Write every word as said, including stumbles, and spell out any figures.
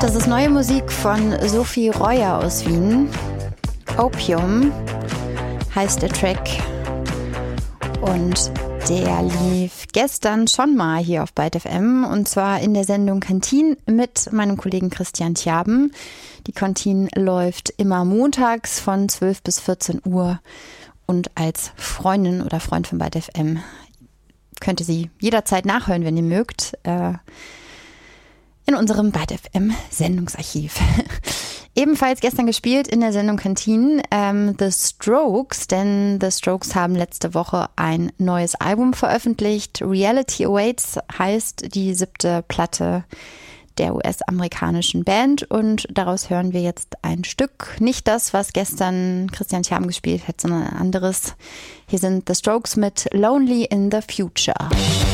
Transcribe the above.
Das ist neue Musik von Sophie Reuer aus Wien. Opium heißt der Track und der lief gestern schon mal hier auf Byte F M und zwar in der Sendung Canteen mit meinem Kollegen Christian Tjaben. Die Canteen läuft immer montags von zwölf bis vierzehn Uhr und als Freundin oder Freund von Byte F M könnt ihr sie jederzeit nachhören, wenn ihr mögt, in unserem Byte F M Sendungsarchiv. Ebenfalls gestern gespielt in der Sendung Canteen ähm, The Strokes, denn The Strokes haben letzte Woche ein neues Album veröffentlicht. Reality Awaits heißt die siebte Platte der U S-amerikanischen Band und daraus hören wir jetzt ein Stück. Nicht das, was gestern Christian Tjaben gespielt hat, sondern ein anderes. Hier sind The Strokes mit Lonely in the Future.